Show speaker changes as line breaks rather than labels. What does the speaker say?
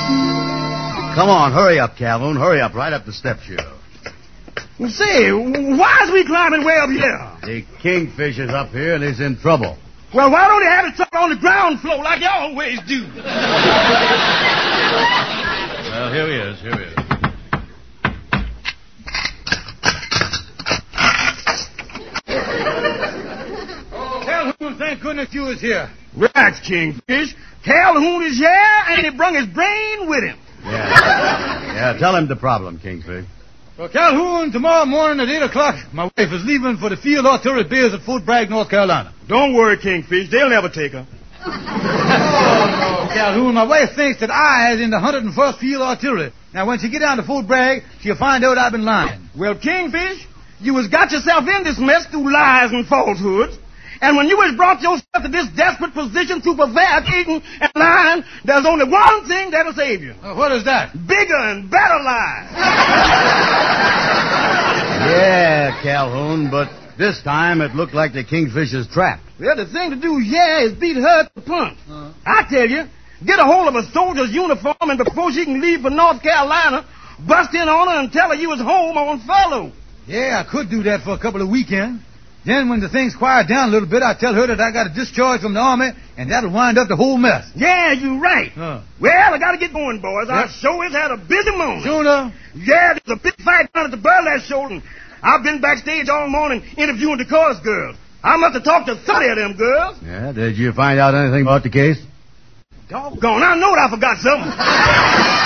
Come on, hurry up, Calhoun. Hurry up, right up the steps here.
Say, why is we climbing way up here?
The Kingfisher's up here and he's in trouble.
Well, why don't you have it on the ground floor like you always do?
Well, here he is.
Calhoun, thank goodness you was here.
Right, Kingfish. Calhoun is here, and he brung his brain with him.
Yeah, tell him the problem, Kingfish.
Well, Calhoun, tomorrow morning at 8 o'clock, my wife is leaving for the field artillery base at Fort Bragg, North Carolina.
Don't worry, Kingfish. They'll never take her.
Oh, Calhoun, my wife thinks that I is in the 101st Field Artillery. Now, when she get down to Fort Bragg, she'll find out I've been lying.
Well, Kingfish, you has got yourself in this mess through lies and falsehoods. And when you has brought yourself to this desperate position through prevaricating and lying, there's only one thing that'll save you.
What is that?
Bigger and better lies.
Yeah, Calhoun, but this time it looked like the Kingfisher's trapped.
Well, the thing to do, is beat her to the punch. I tell you, get a hold of a soldier's uniform, and before she can leave for North Carolina, bust in on her and tell her you was home on furlough.
Yeah, I could do that for a couple of weekends. Then when the thing's quiet down a little bit, I tell her that I got a discharge from the Army, and that'll wind up the whole mess.
Yeah, you're right. Well, I got to get going, boys. I sure has had a busy morning.
Sure enough?
Yeah, there's a big fight down at the Burlesque show, and I've been backstage all morning interviewing the chorus girls. I must have talked to 30 of them girls.
Yeah, did you find out anything about the case?
Doggone, I know I forgot something.